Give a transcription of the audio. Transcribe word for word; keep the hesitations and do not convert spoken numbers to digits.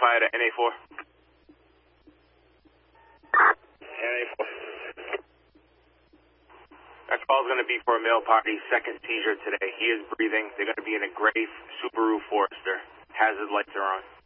identify it at N A four. N A four. That call is going to be for a male party, second seizure today. He is breathing. They're going to be in a gray Subaru Forester. Hazard lights are on.